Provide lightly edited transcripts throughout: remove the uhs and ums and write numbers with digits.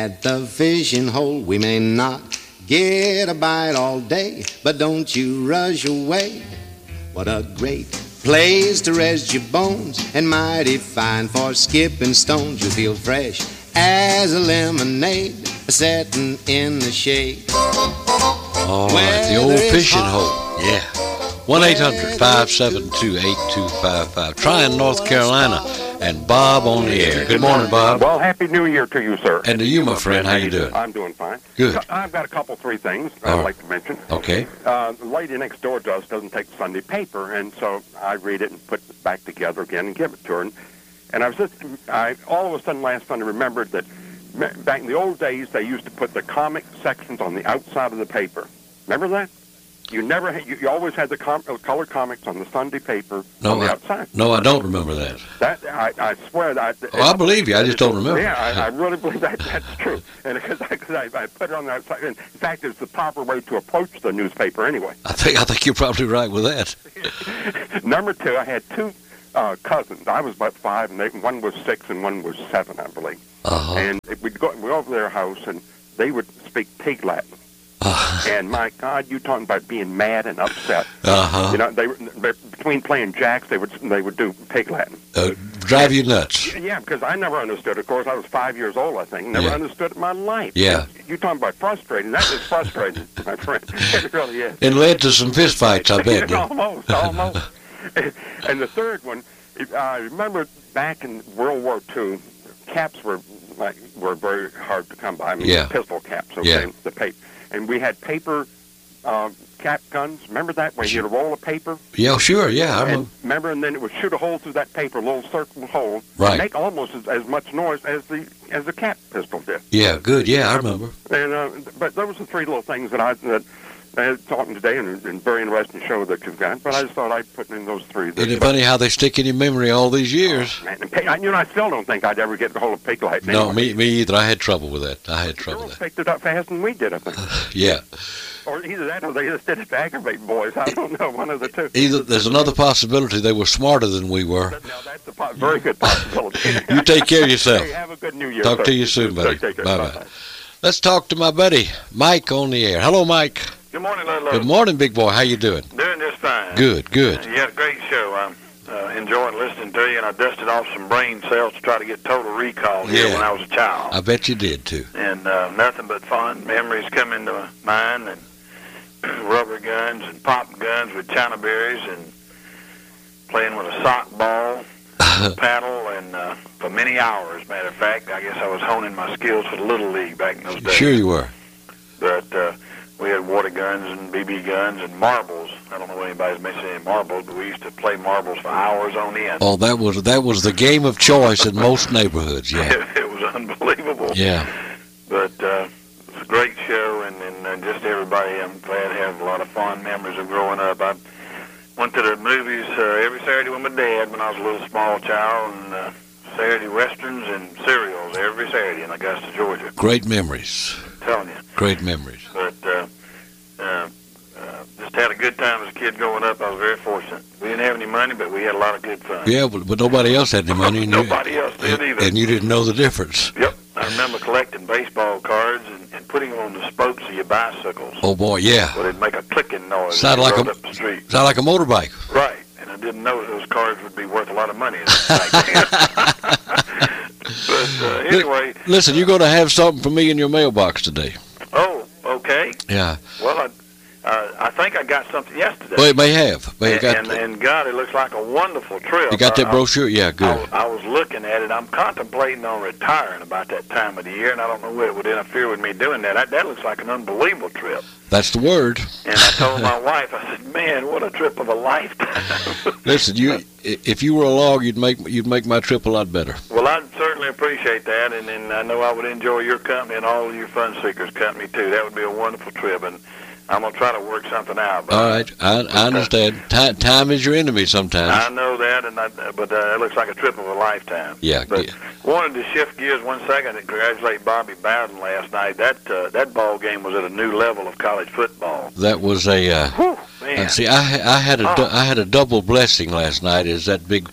At the fishing hole, we may not get a bite all day, but don't you rush away. What a great place to rest your bones, and mighty fine for skipping stones. You feel fresh as a lemonade, setting in the shade. All right, the old fishing hole, yeah. 1-800-572-8255. Tryon, North Carolina, and Bob on the air. Good morning, Bob. Well, Happy New Year to you, sir. And to you, my friend. How you doing? I'm doing fine. Good. I've got three things I'd like to mention. Okay. The lady next door doesn't take the Sunday paper, and so I read it and put it back together again and give it to her. And I all of a sudden last Sunday remembered that back in the old days they used to put the comic sections on the outside of the paper. Remember that? You never you always had the color comics on the Sunday paper on the outside. No, I don't remember that. I swear that. I believe you. I just don't remember. Yeah, I really believe that's true. And because I put it on the outside. In fact, it's the proper way to approach the newspaper anyway. I think you're probably right with that. Number two, I had two cousins. I was about 5, and one was 6, and one was 7, I believe. Uh-huh. And we'd go over to their house, and they would speak Pig Latin. And my God, you talking about being mad and upset? Uh-huh. You know, they between playing jacks, they would do Pig Latin. Drive you nuts. Yeah, because I never understood. Of course, I was 5 years old. I think never understood it in my life. Yeah. You talking about frustrating? That is frustrating, my friend. It really is. It led to some fist fights, I bet. Almost. And the third one, I remember back in World War II, caps were very hard to come by. I mean, pistol caps. Okay, the paper. And we had paper cap guns. Remember that? Where you had a roll of paper? Yeah, sure, yeah. And then it would shoot a hole through that paper, a little circle hole. Right. And make almost as much noise as the cap pistol did. Yeah, good. Yeah, I remember. And but those are three little things that I had talking today, and very interesting show that you've got. But I just thought I'd put in those three. Isn't it funny how they stick in your memory all these years? Oh, man. I still don't think I'd ever get the whole of Pig Latin. No, anyway. me either. I had trouble with that. Girls picked it up faster than we did, I think. Yeah. Or either that or they just did it to aggravate boys. I don't know, one of the two. There's another possibility they were smarter than we were. No, that's a very good possibility. You take care of yourself. Hey, have a good New Year. Talk to you soon, buddy. Bye-bye. Let's talk to my buddy, Mike, on the air. Hello, Mike. Good morning, Ludlow. Good morning, big boy. How you doing? Doing just fine. Good. You had a great show. I'm enjoying listening to you, and I dusted off some brain cells to try to get total recall here when I was a child. I bet you did, too. And nothing but fun memories come into mind, and rubber guns and pop guns with China berries, and playing with a sock ball, paddle, and for many hours, matter of fact. I guess I was honing my skills for the Little League back in those days. Sure you were. But we had water guns and BB guns and marbles. I don't know if anybody's mentioned any marbles, but we used to play marbles for hours on end. Oh, that was the game of choice in most neighborhoods, yeah. It was unbelievable. Yeah. But it was a great show, and just everybody, I'm glad to have a lot of fond memories of growing up. I went to the movies every Saturday with my dad when I was a little small child, and Saturday westerns and serials every Saturday in Augusta, Georgia. Great memories. I'm telling you. Great memories. But just had a good time as a kid growing up. I was very fortunate. We didn't have any money, but we had a lot of good fun. Yeah, but nobody else had any money. And nobody else did either. And you didn't know the difference. Yep. I remember collecting baseball cards and putting them on the spokes of your bicycles. Oh, boy, yeah. Well, it'd make a clicking noise. Sound like up the street. Sound like a motorbike. Right. And I didn't know those cards would be worth a lot of money. But anyway. Listen, you're going to have something for me in your mailbox today. Oh, okay. Yeah. Well, I think I got something yesterday. Well, it may have. And God, it looks like a wonderful trip. You got that brochure? Yeah, good. I was looking at it. I'm contemplating on retiring about that time of the year, and I don't know whether it would interfere with me doing that. That looks like an unbelievable trip. That's the word. And I told my wife, I said, man, what a trip of a lifetime. Listen, if you were along, you'd make my trip a lot better. Well, I'd certainly appreciate that, and I know I would enjoy your company and all of your Fun Seekers company, too. That would be a wonderful trip, and I'm going to try to work something out. All right. I understand. Time is your enemy sometimes. I know that, but it looks like a trip of a lifetime. Yeah. But wanted to shift gears 1 second and congratulate Bobby Bowden last night. That ball game was at a new level of college football. That was a... man, man. See, I had a double blessing last night. Is that big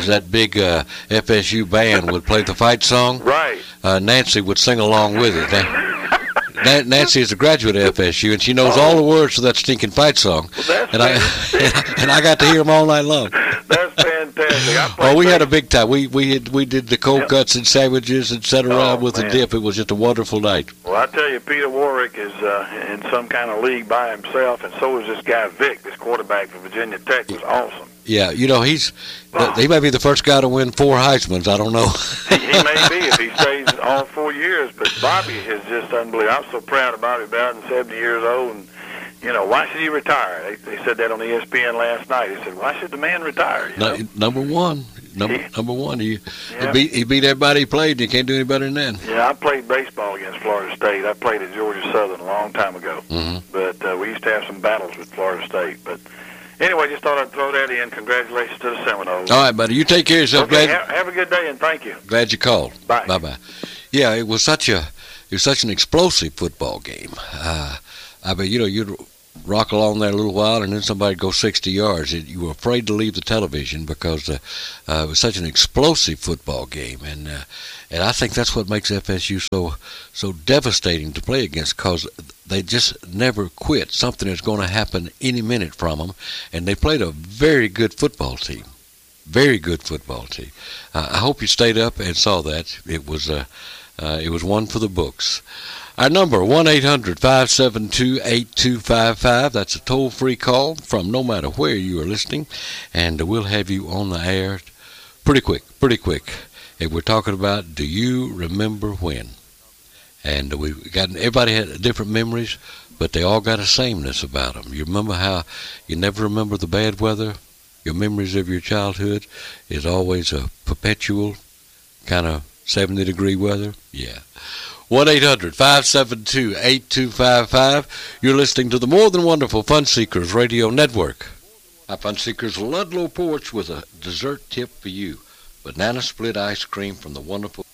FSU band would play the fight song? Right. Nancy would sing along with it. Nancy is a graduate of FSU, and she knows all the words to that stinking fight song. Well, and I got to hear them all night long. That's fantastic. We had a big time. We did the cold cuts and sandwiches and sat around with a dip. It was just a wonderful night. Well, I tell you, Peter Warwick is in some kind of league by himself, and so is this guy Vic, this quarterback from Virginia Tech, was awesome. Yeah, he may be the first guy to win 4 Heismans. I don't know. He may be if he stays all 4 years, but Bobby is just unbelievable. I'm so proud of Bobby Bowden, 70 years old, and why should he retire? They said that on ESPN last night. He said, why should the man retire? Number one. He beat everybody he played. You can't do any better than that. Yeah, I played baseball against Florida State. I played at Georgia Southern a long time ago. Mm-hmm. But we used to have some battles with Florida State. But anyway, just thought I'd throw that in. Congratulations to the Seminoles. All right, buddy. You take care of yourself. Okay, have a good day, and thank you. Glad you called. Bye. Bye-bye. Yeah, it was such an explosive football game. I mean, you'd rock along there a little while, and then somebody'd go 60 yards. You were afraid to leave the television because it was such an explosive football game, and I think that's what makes FSU so devastating to play against, because they just never quit. Something is going to happen any minute from them, and they played a very good football team. Very good football team. I hope you stayed up and saw that. It was one for the books. Our number, 1-800-572-8255. That's a toll-free call from no matter where you are listening, and we'll have you on the air pretty quick. And we're talking about, do you remember when? And everybody had different memories, but they all got a sameness about them. You remember how you never remember the bad weather? Your memories of your childhood is always a perpetual kind of 70-degree weather? Yeah. 1-800-572-8255. You're listening to the More Than Wonderful Fun Seekers Radio Network. Our Fun Seekers Ludlow Porch with a dessert tip for you. Banana split ice cream from the wonderful